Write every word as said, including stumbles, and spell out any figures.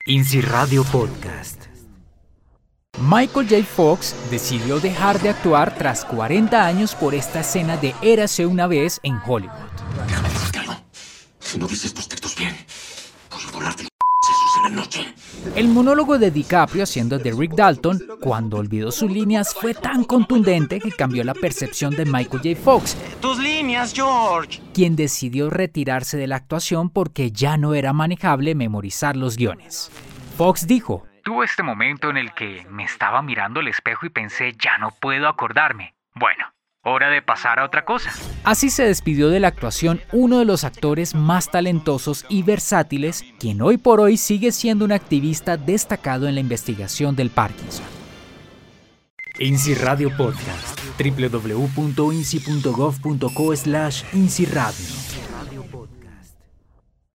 INSI Radio Podcast. Michael J. Fox decidió dejar de actuar tras cuarenta años por esta escena de Érase una vez en Hollywood. Déjame decirte algo. Si no dices tus textos bien, voy a volarte los sesos en la noche. El monólogo de DiCaprio haciendo de Rick Dalton, cuando olvidó sus líneas, fue tan contundente que cambió la percepción de Michael J. Fox, ¡Tus líneas, George! quien decidió retirarse de la actuación porque ya no era manejable memorizar los guiones. Fox dijo: Tuve este momento en el que me estaba mirando al espejo y pensé, ya no puedo acordarme. Bueno, hora de pasar a otra cosa. Así se despidió de la actuación uno de los actores más talentosos y versátiles, quien hoy por hoy sigue siendo un activista destacado en la investigación del Parkinson. INSI Radio Podcast. doble u doble u doble u punto insi punto gov punto co slash INSI Radio.